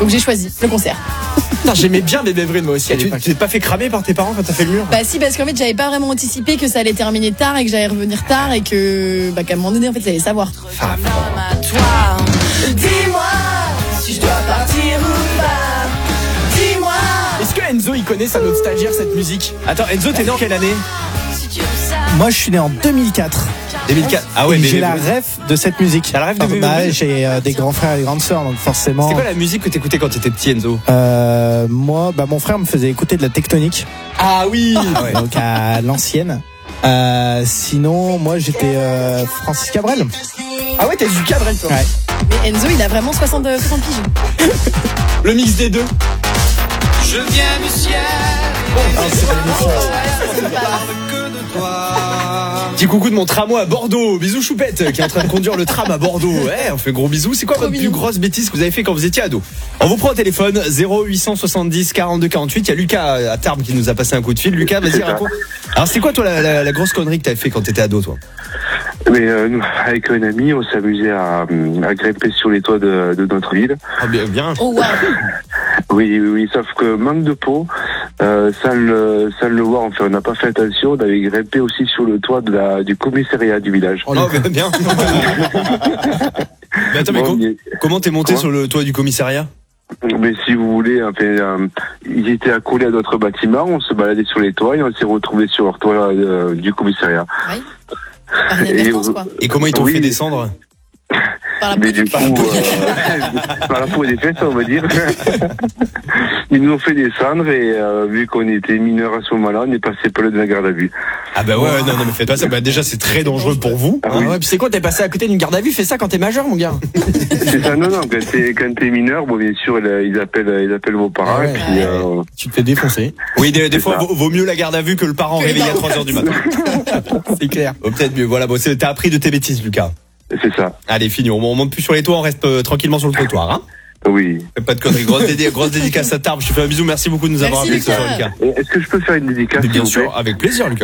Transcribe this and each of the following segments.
Donc j'ai choisi le concert. Non, j'aimais bien Bébé Brune moi aussi. Tu t'es pas fait cramer par tes parents quand t'as fait le mur? Bah si, parce qu'en fait j'avais pas vraiment anticipé que ça allait terminer tard et que j'allais revenir tard et que qu'à un moment donné en fait ça allait savoir. Dis-moi si je dois partir ou pas. Dis-moi. Est-ce que Enzo il connaît sa nostalgie cette musique? Attends, Enzo t'es né en quelle année? Moi, je suis né en 2004. 2004. Ah ouais, mais j'ai la ref de cette musique. T'as la ref de Bébé Brune? J'ai des grands frères et des grandes sœurs, donc forcément. C'est quoi la musique que t'écoutais quand t'étais petit, Enzo? Moi, mon frère me faisait écouter de la Tectonique. Ah oui. Ouais. Donc à l'ancienne. Sinon, moi, j'étais Francis Cabrel. Ah ouais, t'as du Cabrel toi. Ouais. Mais Enzo il a vraiment 60 piges. Le mix des deux. Je viens du ciel. Petit coucou de mon tramway à Bordeaux. Bisous Choupette qui est en train de conduire le tram à Bordeaux. Ouais, on fait gros bisous. C'est quoi votre plus grosse bêtise que vous avez fait quand vous étiez ado? On vous prend au téléphone 0870 42 48. Il y a Lucas à Tarbes qui nous a passé un coup de fil. Lucas, vas-y raconte. Alors c'est quoi toi la grosse connerie que t'avais fait quand t'étais ado toi? Mais nous, avec un ami, on s'amusait à grimper sur les toits de notre ville. Ah bien. Oh wow. Oui, sauf que manque de peau, sans le voir, enfin, on n'a pas fait attention, on avait grimpé aussi sur le toit du commissariat du village. Oh bien. Mais attends, comment t'es monté sur le toit du commissariat? Mais si vous voulez, enfin, ils étaient accolés à d'autres bâtiments, on se baladait sur les toits et on s'est retrouvés sur leur toit du commissariat. Oui. Par inadvertance, quoi. Et comment ils t'ont fait descendre? Par la mais du coup, par la peau des fesses, on va dire. Ils nous ont fait descendre et vu qu'on était mineurs à ce moment-là, on est passé par le de la garde à vue. Ah bah ouais, non mais faites pas ça. Bah déjà c'est très dangereux pour vous. Ah oui. Ouais, puis c'est quoi, t'es passé à côté d'une garde à vue? Fais ça quand t'es majeur, mon gars. C'est ça, non, quand t'es mineur, bon bien sûr ils appellent vos parents. Ah ouais. Et puis, Tu te fais défoncer. Oui, des fois vaut mieux la garde à vue que le parent réveillé à 3h du matin. C'est clair. Peut-être mieux. Voilà, bon, t'as appris de tes bêtises, Lucas. c'est ça. Allez, fini. On monte plus sur les toits, on reste tranquillement sur le trottoir, hein. Oui. Fais pas de conneries. Grosse dédicace à Tarbes. Je te fais un bisou. Merci beaucoup de nous avoir appelé ce soir, Lucas. Est-ce que je peux faire une dédicace? Bien sûr, avec plaisir, Lucas.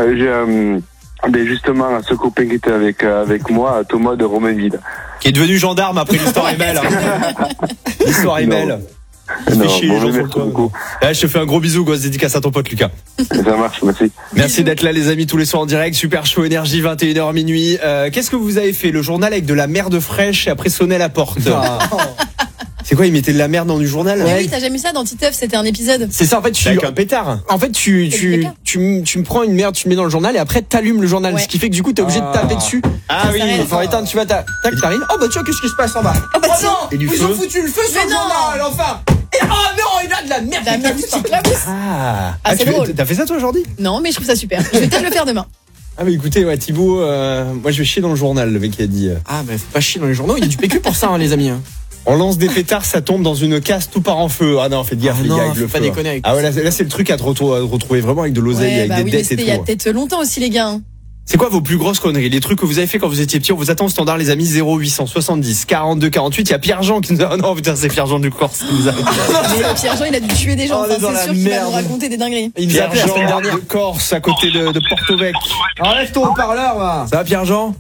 J'ai justement à ce copain qui était avec moi, à Thomas de Romainville. Qui est devenu gendarme après l'histoire est belle. Hein. L'histoire est belle. Non, chier les gens sur le toit. Là, je te fais un gros bisou, grosse dédicace à ton pote Lucas. Ça marche, merci. Merci d'être là les amis tous les soirs en direct. Super Show Énergie 21h minuit. Qu'est-ce que vous avez fait? Le journal avec de la merde fraîche et après sonner à la porte. C'est quoi, ils mettaient de la merde dans du journal? Mais oui, t'as jamais vu ça dans Titeuf, c'était un épisode. C'est ça, en fait, avec un pétard. En fait, tu me prends une merde, tu me mets dans le journal et après t'allumes le journal, ce qui fait que du coup t'es obligé de taper dessus. Ah oui, il faut éteindre, tu vas tac, t'arrives. Oh bah tiens, qu'est-ce qui se passe en bas? Oh bah tiens, et du ils ont foutu le feu sur le journal, enfin. Oh non, il a de la merde. La merde qui classe. Ah, c'est drôle. T'as fait ça toi aujourd'hui? Non, mais je trouve ça super. Je vais peut-être le faire demain. Ah mais écoutez, ouais, Thibaut, moi je vais chier dans le journal, le mec qui a dit. Ah bah faut pas chier dans les journaux, il y a du PQ pour ça, hein, les amis. On lance des pétards, ça tombe dans une casse, tout part en feu. Ah non, faites gaffe les gars, avec le feu. Pas déconner avec ah ouais, là c'est le truc à te retrouver vraiment avec de l'oseille, avec des dettes et tout. Il y a peut-être longtemps aussi les gars. C'est quoi vos plus grosses conneries? Les trucs que vous avez fait quand vous étiez petit? On vous attend au standard les amis, 0870 42 48. Il y a Pierre-Jean qui nous a... Oh non putain, c'est Pierre-Jean du Corse qui nous a... Mais Pierre-Jean il a dû tuer des gens, c'est sûr qu'il va nous raconter des dingueries. Il nous a appelé la semaine dernière de Corse à côté de Porto-Vec. Enlève ton haut-parleur là. Ça va Pierre-Jean?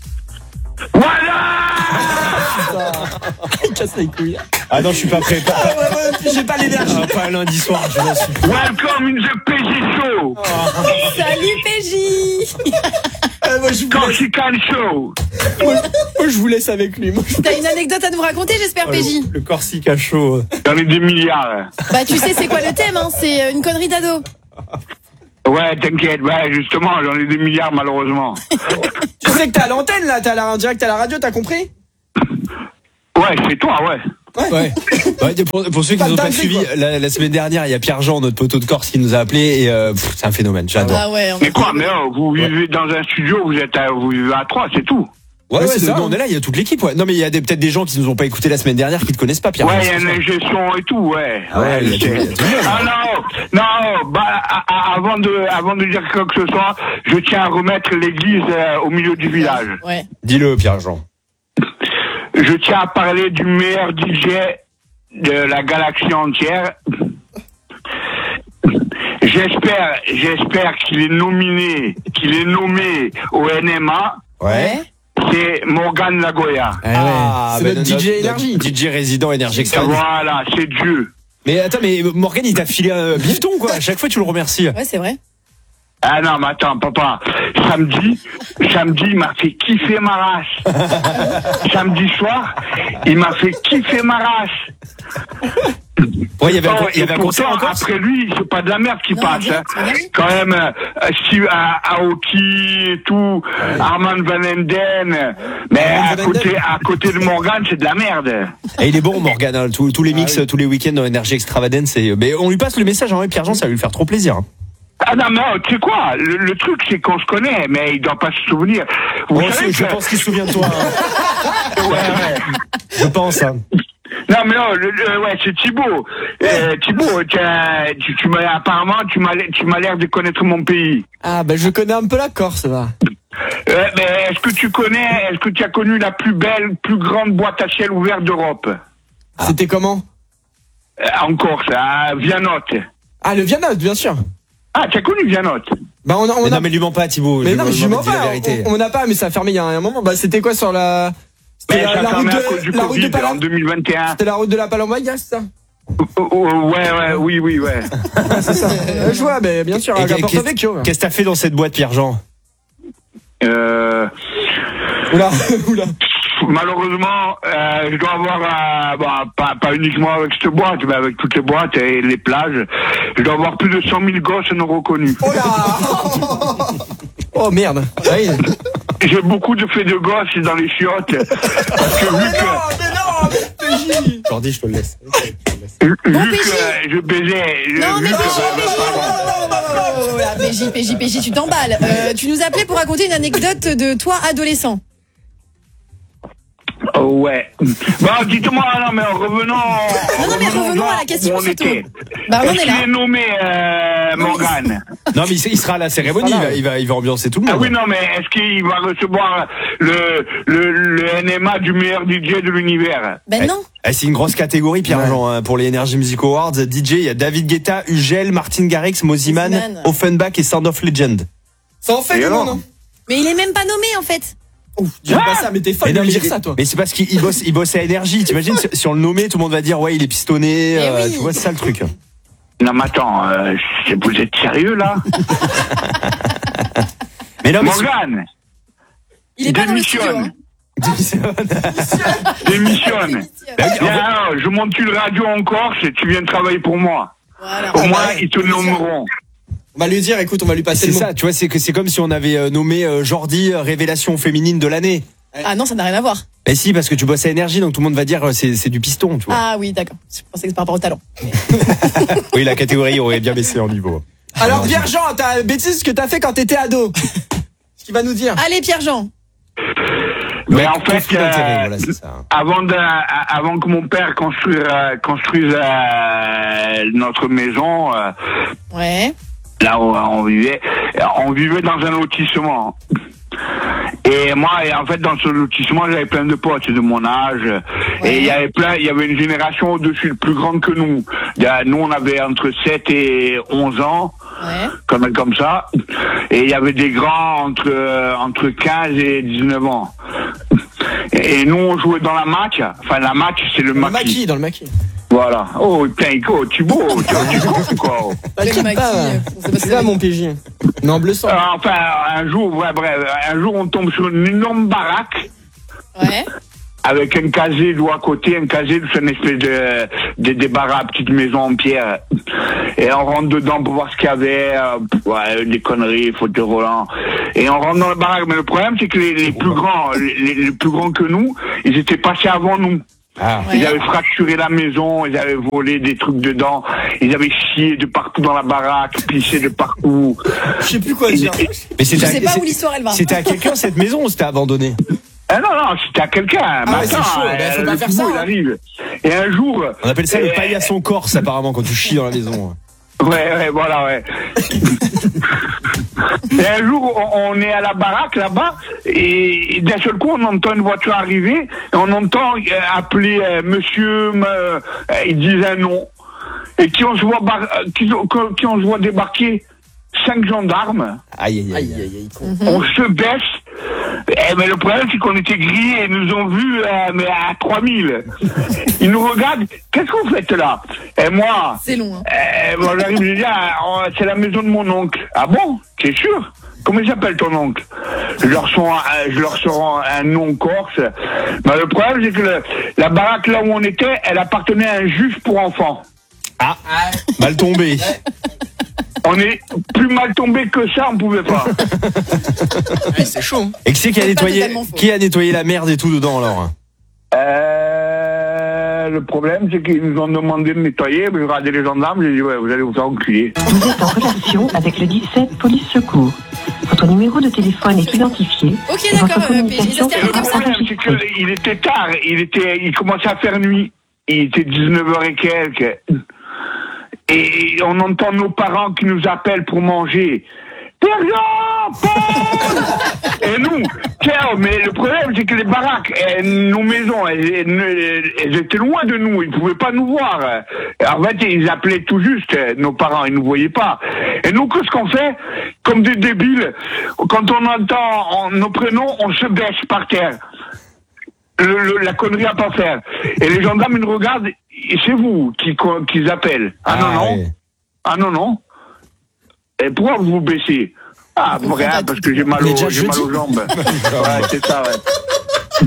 Voilà. Il casse les couilles. Ah non, je suis pas prêt. J'ai pas l'énergie. Pas lundi soir, je m'en suis. Welcome in the PJ Show. Salut PJ. Corsican Show. Moi, je vous laisse avec lui. T'as une anecdote à nous raconter, j'espère, PJ? Le Corsica Show. J'en ai des milliards. Bah, tu sais, c'est quoi le thème, hein? C'est une connerie d'ado. Ouais, t'inquiète, ouais, justement, j'en ai des milliards, malheureusement. Tu sais que t'es à l'antenne là, t'es en direct à la radio, t'as compris? Ouais, c'est toi, ouais. Ouais. Pour ceux qui nous ont pas suivi, la semaine dernière, il y a Pierre-Jean, notre poteau de Corse, qui nous a appelé et c'est un phénomène, j'adore. Ah ouais, mais quoi, mais vous vivez dans un studio, vous vivez à 3, c'est tout. Ouais, c'est ça. On est là, il y a toute l'équipe, ouais. Non, mais il y a peut-être des gens qui nous ont pas écouté la semaine dernière, qui te connaissent pas, Pierre. Ouais, il y a une gestion et tout, ouais. Ouais, non, bah, avant de dire quoi que ce soit, je tiens à remettre l'église au milieu du village. Ouais. Dis-le, Pierre-Jean. Je tiens à parler du meilleur DJ de la galaxie entière. J'espère qu'il est nommé au NMA. Ouais. c'est Morgane Lagoya. C'est notre DJ Énergie. DJ résident Énergie Extra. Voilà, c'est Dieu. Mais attends, mais Morgane, il t'a filé un bifton, quoi. À chaque fois, tu le remercies. Ouais, c'est vrai. Ah non, mais attends, papa. Samedi, il m'a fait kiffer ma race. Samedi soir, il m'a fait kiffer ma race. Ouais, il y avait un concert encore. Après lui, c'est pas de la merde qui passe. Direct, Hein. Quand même, Steve Aoki et tout, Armand Van Enden. Mais à côté de Morgane, c'est de la merde. Et il est bon, Morgane, hein, tous les mix, tous les week-ends dans Énergie Extravagance. Mais on lui passe le message, hein, Pierre-Jean, ça va lui faire trop plaisir. Ah non, mais tu sais quoi, le truc c'est qu'on se connaît, mais il doit pas se souvenir. Je pense qu'il se souvient de toi. Hein. Ouais. Je pense. Hein. Non mais non, ouais, c'est Thibaut. Thibaut, apparemment tu m'as l'air de connaître mon pays. Ah bah je connais un peu la Corse, va. Mais est-ce que tu as connu la plus grande boîte à ciel ouvert d'Europe? C'était comment? En Corse, à Vianotte. Ah, le Vianotte, bien sûr. Ah, tu as connu Vianotte? Bah non, mais lui mens pas, Thibaut. Mais non, mais je mens pas. On n'a pas, mais ça a fermé il y a un moment. Bah, c'était quoi sur la... C'était la route de Palambaye en 2021. C'était la route de la Palambaye, c'est ça? Oui. C'est ça. Je vois, mais bien sûr, à Porto Vecchio. Qu'est-ce que t'as fait dans cette boîte, Pierre-Jean? Oula. Malheureusement, je dois avoir, pas uniquement avec cette boîte, mais avec toutes les boîtes et les plages, je dois avoir plus de 100 000 gosses non reconnus. Oh là. Oh merde. Oui. J'ai beaucoup de faits de gosses dans les chiottes. Parce que vu que... Jordi, je te le laisse. Vu que je baisais... Non, mais PJ, tu t'emballes. Tu nous appelais pour raconter une anecdote de toi adolescent. Ouais. Bon, dites-moi, non, mais revenons à la question, surtout. Bah, on est là. Est nommé Morgane? Non, mais il sera à la cérémonie, il va ambiancer tout le monde. Ah oui, non, mais est-ce qu'il va recevoir le NMA du meilleur DJ de l'univers? Ben non. C'est une grosse catégorie, Pierre-Jean, hein, pour les Energy Music Awards. DJ, il y a David Guetta, Ugel, Martin Garrix, Moziman, Offenbach et Sound of Legend. Ça en fait du monde, hein. Mais il est même pas nommé, en fait. Ouf, dis pas ça, mais t'es folle de me dire ça, toi. Mais c'est parce qu'il bosse à Énergie. T'imagines, si on le nommait, tout le monde va dire, ouais, il est pistonné. Oui. Tu vois, c'est ça le truc. Non, mais attends, vous êtes sérieux, là? Mais non, Morgane! Il est pas dans le studio, hein. Démissionne. Alors, je monte une radio en Corse et tu viens travailler pour moi. Voilà. Au moins, ils te nommeront. On va lui dire, écoute, on va lui passer le mot. C'est ça, tu vois, c'est comme si on avait nommé Jordi révélation féminine de l'année. Ah non, ça n'a rien à voir. Mais si, parce que tu bosses à Énergie, donc tout le monde va dire c'est du piston, tu vois. Ah oui, d'accord. Je pensais que c'est par rapport au talent. Oui, la catégorie aurait bien baissé en niveau. Alors, Pierre-Jean, t'as bêtise ce que t'as fait quand t'étais ado. Ce qu'il va nous dire. Allez, Pierre-Jean. Mais en fait, voilà, c'est ça. avant que mon père construise notre maison, ouais. Là où on vivait dans un lotissement. Et moi, en fait, dans ce lotissement, j'avais plein de potes de mon âge. Ouais. Et il y avait une génération au-dessus, plus grande que nous. Nous, on avait entre 7 et 11 ans. Ouais. Comme ça. Et il y avait des grands entre 15 et 19 ans. Et nous, on jouait dans la match. Enfin, la match, c'est le maquis. Dans le maquis. Voilà. Oh, putain, Thibaut, tu quoi. C'est là, mon PJ. Non, bleu sang. Enfin, un jour, on tombe sur une énorme baraque. Ouais. Avec un casier d'eau à côté, c'est une espèce des baraques, petite maison en pierre. Et on rentre dedans pour voir ce qu'il y avait, des conneries, fauteuil roulant. Et on rentre dans la baraque. Mais le problème, c'est que les plus grands que nous, ils étaient passés avant nous. Ah. Ils avaient fracturé la maison, ils avaient volé des trucs dedans, ils avaient chié de partout dans la baraque, pissé de partout. Je sais plus quoi dire. Mais je sais pas où l'histoire elle va. C'était à quelqu'un cette maison ou c'était abandonné? Non, c'était à quelqu'un. Ah ouais, c'est chaud, faut pas faire ça. Il arrive. Et un jour... On appelle ça le paillasson corse apparemment quand tu chies dans la maison. Ouais, voilà, ouais. Et un jour, on est à la baraque là-bas, et d'un seul coup, on entend une voiture arriver, et on entend appeler monsieur, ils disent un nom, et qui on se voit débarquer 5 gendarmes. Aïe. On se baisse, Mais le problème, c'est qu'on était grillés, ils nous ont vus mais à 3000. Ils nous regardent, qu'est-ce que vous faites là? Et moi, C'est long, hein. moi j'arrive, je dis, c'est la maison de mon oncle. Ah bon? T'es sûr? Comment il s'appelle ton oncle? Je leur sors un nom corse. Mais le problème, c'est que la baraque là où on était, elle appartenait à un juge pour enfants. Ah, mal tombé. On est plus mal tombé que ça, on pouvait pas. Ouais, c'est chaud. Et qui c'est qui a C'est pas nettoyé, totalement faux. qui a nettoyé la merde et tout dedans alors? Le problème, c'est qu'ils nous ont demandé de nettoyer, mais j'ai regardé les gendarmes, j'ai dit, ouais, vous allez vous faire enculer. Vous êtes en relation avec le 17 Police Secours. Votre numéro de téléphone est identifié. Ok, et votre d'accord, communication PJ, Le comme ça. problème, c'est qu'il était tard, il commençait à faire nuit. Il était 19h et quelques. Et on entend nos parents qui nous appellent pour manger. Et nous, tiens, mais le problème, c'est que les baraques, nos maisons, elles étaient loin de nous, ils ne pouvaient pas nous voir. En fait, ils appelaient tout juste, nos parents, ils ne nous voyaient pas. Et nous, qu'est-ce qu'on fait? Comme des débiles, quand on entend nos prénoms, on se baisse par terre. La connerie à pas faire. Et les gendarmes, ils nous regardent, et c'est vous qui appellent. Ah non, non. Ouais. Ah non, non. Et pourquoi vous vous baissez? Ah, pour rien, parce que j'ai mal On est déjà aux jambes. Ouais, c'est ça, ouais.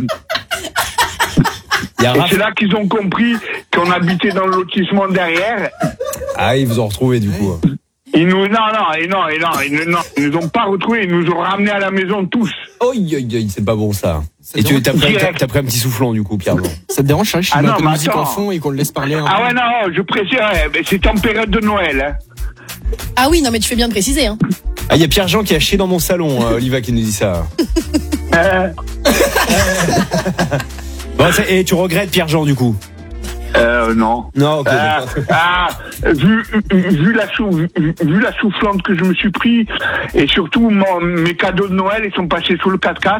Il y a Et Raph- c'est là qu'ils ont compris qu'on habitait dans le lotissement derrière. Ah, ils vous ont retrouvé du coup. Ils nous nous ont pas retrouvés, ils nous ont ramenés à la maison tous. C'est pas bon ça. Et tu t'as pris un petit soufflant du coup, Pierre. Ça te dérange, Charles, si Ah tu mets non, un peu de mais musique attends. en fond et qu'on le laisse parler un Ah peu? ouais, non, je précise, ouais, c'est en période de Noël. Hein. Ah oui, non, mais tu fais bien de préciser, hein. Ah, il y a Pierre-Jean qui a chié dans mon salon, Oliva qui nous dit ça. Bon, et tu regrettes Pierre-Jean du coup? Non. Non, ok. Vu la soufflante que je me suis pris, et surtout mes cadeaux de Noël, ils sont passés sous le 4x4.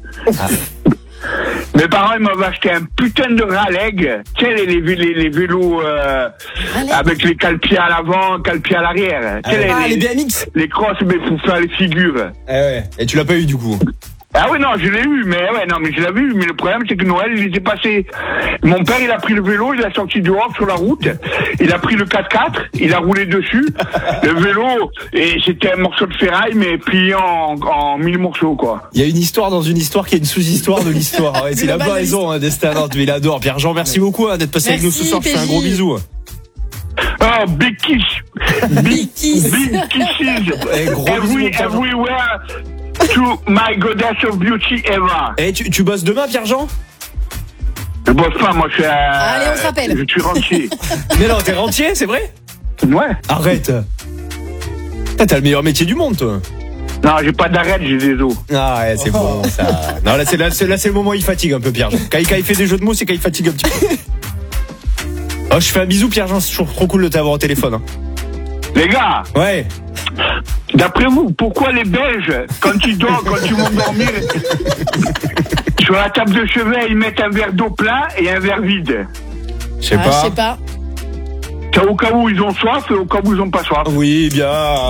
Mes parents, ils m'avaient acheté un putain de Raleigh, tu sais, les vélos avec les cale-pieds à l'avant, cale-pieds à l'arrière. Tu sais, les BMX. les crosses, mais pour faire les figures. Ouais. Et tu l'as pas eu du coup? Ah oui, non, je l'ai eu, mais je l'avais eu, mais le problème, c'est que Noël, il était passé. Mon père, il a pris le vélo, il a sorti dehors sur la route, il a pris le 4x4, il a roulé dessus, le vélo, et c'était un morceau de ferraille, mais plié en 1000 morceaux, quoi. Il y a une histoire dans une histoire qui est une sous-histoire de l'histoire. Ouais, c'est la bonne raison, hein, Destin Nantes, mais il adore. Pierre-Jean, merci beaucoup d'être passé avec nous ce Merci, soir. Je fais un PJ. gros bisou. Oh, big kiss. Big kiss. Big kisses. Eh, gros bisous, mon Pierre-Jean. Everywhere to my goddess of beauty ever. Et tu bosses demain, Pierre-Jean? Je bosse pas, moi, je suis Allez, on se rappelle. Je suis rentier. Mais non, t'es rentier, c'est vrai? Ouais. Arrête. T'as le meilleur métier du monde, toi. Non, j'ai pas d'arrêt, j'ai des os. Ah ouais, c'est bon ça. Non, là c'est le moment où il fatigue un peu Pierre-Jean. Quand il fait des jeux de mots, c'est quand il fatigue un petit peu. Oh, je fais un bisou Pierre-Jean, c'est toujours trop cool de t'avoir au téléphone. Hein. Les gars, Ouais. d'après vous, pourquoi les Belges, quand ils vont dormir, sur la table de chevet, ils mettent un verre d'eau plein et un verre vide? Je sais Ah, je pas. sais pas. C'est au cas où ils ont soif et au cas où ils ont pas soif. Oui, bien.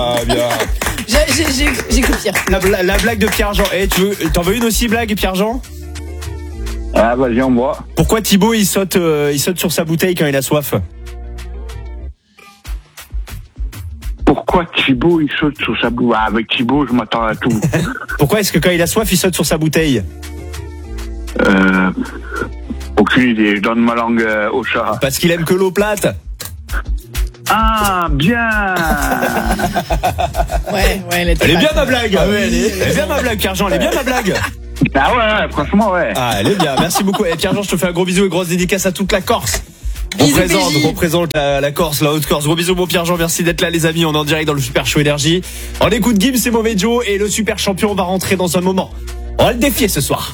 J'écoute Pierre. La blague de Pierre-Jean. Eh, t'en veux une aussi blague, Pierre-Jean? Ah, vas-y, on voit. Pourquoi Thibaut il saute sur sa bouteille quand il a soif? Pourquoi Thibaut, il saute sur sa bouteille? Ah, avec Thibaut, je m'attends à tout. Pourquoi est-ce que quand il a soif, il saute sur sa bouteille? Aucune idée, je donne ma langue au chat. Parce qu'il aime que l'eau plate. Ah, bien. Ouais, elle était Elle est pas- bien ma blague. Ah ouais, elle est bien ma blague, Pierre-Jean. Elle est bien ma blague. Ah ouais, franchement, ouais. Ah, elle est bien. Merci beaucoup. Et Pierre-Jean, je te fais un gros bisou et grosse dédicace à toute la Corse. Bisous, Représente la Corse, la Haute-Corse. Gros bisous, mon Pierre-Jean. Merci d'être là, les amis. On est en direct dans le Super Show Énergie. On écoute Gims et Mauvais Joe et le super champion va rentrer dans un moment. On va le défier ce soir.